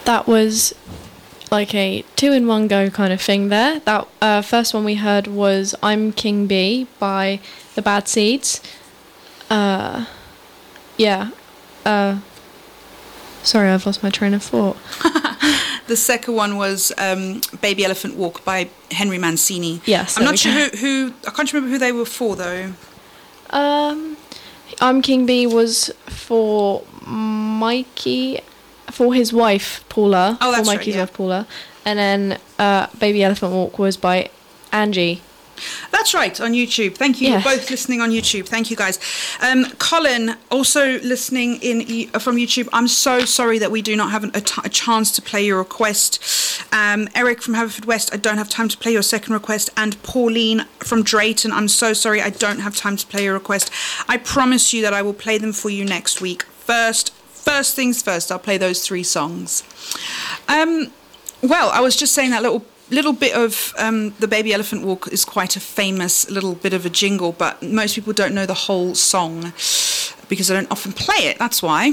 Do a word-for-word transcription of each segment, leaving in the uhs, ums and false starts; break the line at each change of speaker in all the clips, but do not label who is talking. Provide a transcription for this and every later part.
that was like a two-in-one go kind of thing there. That uh, first one we heard was I'm King Bee by The Bad Seeds. Uh, yeah. Uh, sorry, I've lost my train of thought.
The second one was um, Baby Elephant Walk by Henry Mancini.
Yes.
I'm not sure who, who... I can't remember who they were for, though.
Um, I'm King Bee was for Mikey... For his wife, Paula.
Oh, that's
for
right,
Mikey's
yeah.
wife, Paula. And then uh, Baby Elephant Walk was by Angie.
That's right, on YouTube. Thank you.
Yes.
You're both listening on YouTube. Thank you, guys. Um, Colin, also listening in from YouTube. I'm so sorry that we do not have a, t- a chance to play your request. Um, Eric from Haverfordwest, I don't have time to play your second request. And Pauline from Drayton, I'm so sorry, I don't have time to play your request. I promise you that I will play them for you next week. First, first things first, I'll play those three songs. Um, well, I was just saying that little... little bit of um, the Baby Elephant Walk is quite a famous little bit of a jingle, but most people don't know the whole song because I don't often play it, that's why.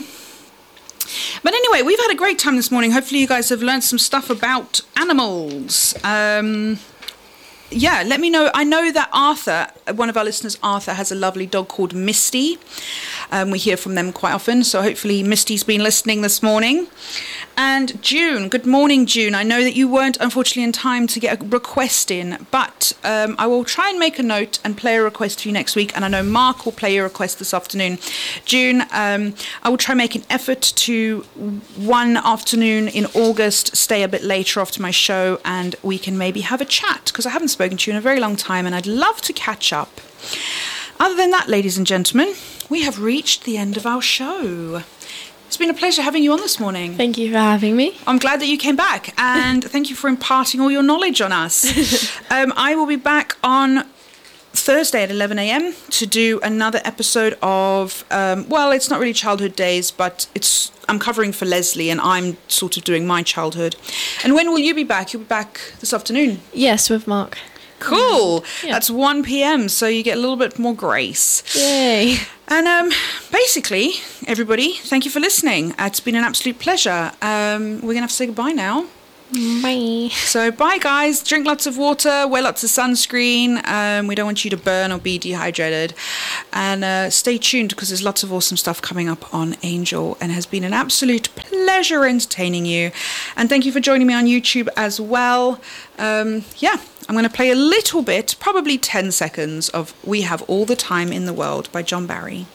But anyway, we've had a great time this morning. Hopefully you guys have learned some stuff about animals. Um, yeah, let me know. I know that Arthur, one of our listeners, Arthur, has a lovely dog called Misty. Um, we hear from them quite often, so hopefully Misty's been listening this morning. And June, good morning, June. I know that you weren't, unfortunately, in time to get a request in, but um, I will try and make a note and play a request for you next week, and I know Mark will play your request this afternoon. June, um, I will try and make an effort to one afternoon in August stay a bit later after my show, and we can maybe have a chat, because I haven't spoken to you in a very long time, and I'd love to catch up. Other than that, ladies and gentlemen, we have reached the end of our show. It's been a pleasure having you on this morning.
Thank you for having me.
I'm glad that you came back, and thank you for imparting all your knowledge on us. um, I will be back on Thursday at eleven a.m. to do another episode of, um, well, it's not really Childhood Days, but it's I'm covering for Leslie, and I'm sort of doing my childhood. And when will you be back? You'll be back this afternoon?
Yes, with Mark.
Cool.
Yeah.
That's one p.m, so you get a little bit more grace.
Yay.
And um, basically, everybody, thank you for listening. It's been an absolute pleasure. Um, we're going to have to say goodbye now.
Bye.
So bye, guys. Drink lots of water, wear lots of sunscreen. Um, we don't want you to burn or be dehydrated. And uh, stay tuned, because there's lots of awesome stuff coming up on Angel, and it has been an absolute pleasure entertaining you. And thank you for joining me on YouTube as well. Um, yeah, I'm going to play a little bit, probably ten seconds, of We Have All the Time in the World by John Barry.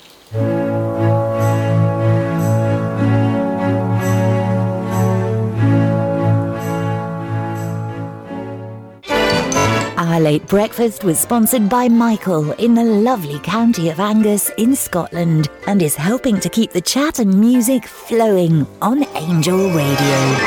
Our late breakfast was sponsored by Michael in the lovely county of Angus in Scotland, and is helping to keep the chat and music flowing on Angel Radio.